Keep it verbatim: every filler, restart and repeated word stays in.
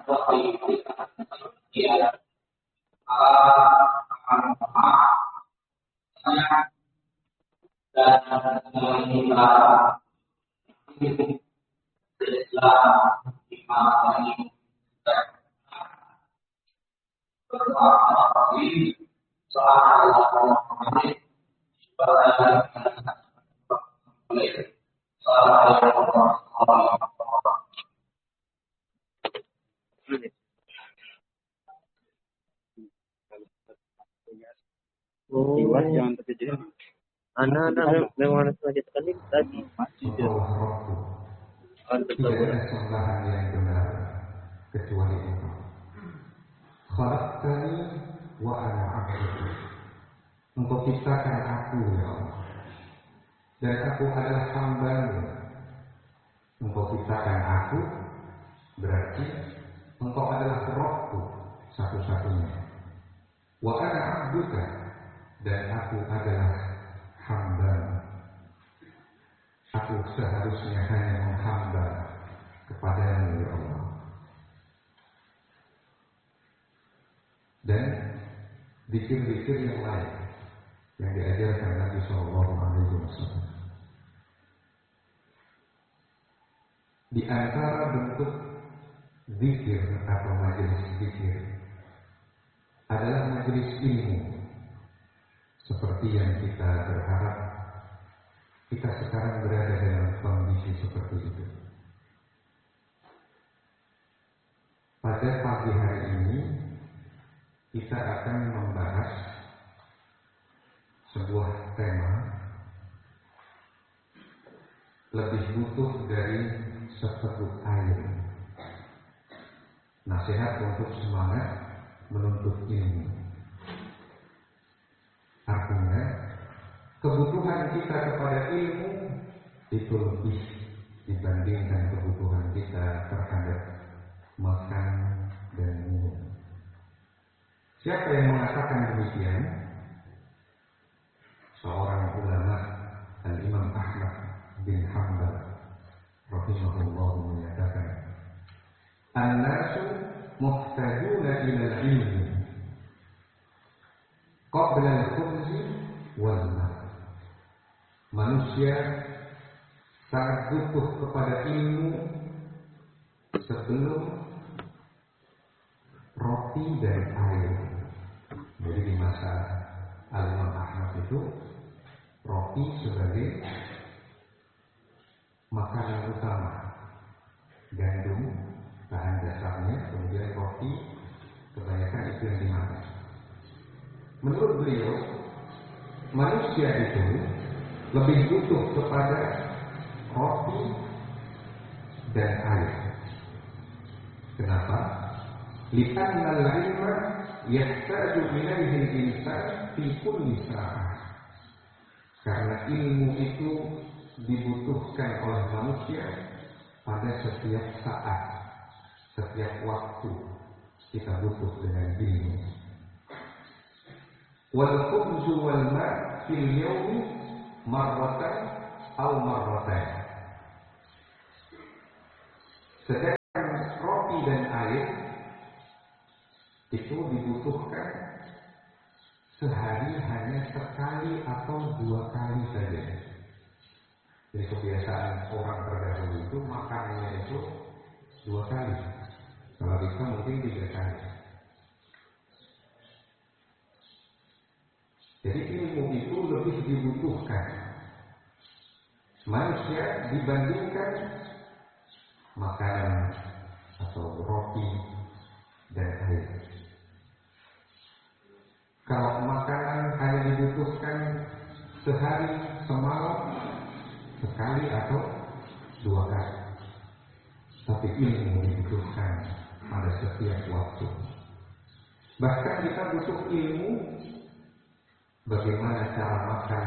Jiwa jangan terkejut. Anak-anak memang harus lagi sekali tadi. Tidak ada sembahan yang benar kecuali Engkau. Khalaqtani wa ana 'abduka. Engkau ciptakan aku ya Allah, dan aku adalah hamba-Mu. Engkau ciptakan aku, berarti Engkau adalah Rabbku satu-satunya. Wa ana 'abduka, dan aku adalah hamba-Mu. Aku seharusnya hanya menghamba kepada-Mu ya Allah. Dan zikir-zikir yang lain yang diajarkan Nabi Shallallahu Alaihi Wasallam. Di antara bentuk zikir atau majelis zikir adalah majelis ilmu, seperti yang kita berharap kita sekarang berada dalam kondisi seperti itu. Pada pagi hari ini kita akan membahas sebuah tema lebih butuh dari seteguk air. Nasihat untuk semangat menuntut ilmu. Artinya, kebutuhan kita kepada ilmu itu lebih dibandingkan kebutuhan kita terhadap makan dan minum. Siapa yang mengatakan demikian? Seorang ulama, Al-Imam Ahmad bin Hanbal rahimahullah menyatakan, An-nasu muhtajuna ila al-ilmi qabla al-khubzi wal-ma. Manusia sangat butuh kepada ilmu sebelum roti dan air. Jadi di masa Al-Imam Ahmad itu roti sebagai makanan utama, gandum bahan dasarnya, kemudian roti kebanyakan itu yang dimakan. Menurut beliau, manusia itu lebih butuh kepada roti dan air. Kenapa? Li'anna al-'ilma yahtaju ilaihi al-insan fi kulli sa'ah. Karena ilmu itu dibutuhkan oleh manusia pada setiap saat, setiap waktu kita butuh dengan ilmu. Wal khubzu wal ma' fil yawmi marratan aw marratan. Sedangkan roti dan air itu dibutuhkan sehari hanya sekali atau dua kali saja. Jadi kebiasaan orang terdahulu itu makannya itu dua kali. Kalau kita mungkin tiga kali. Jadi ilmu itu lebih dibutuhkan manusia dibandingkan makanan atau roti dan air. Kalau makanan hanya dibutuhkan sehari semalam sekali atau dua kali, tapi ilmu dibutuhkan pada setiap waktu. Bahkan kita butuh ilmu bagaimana cara makan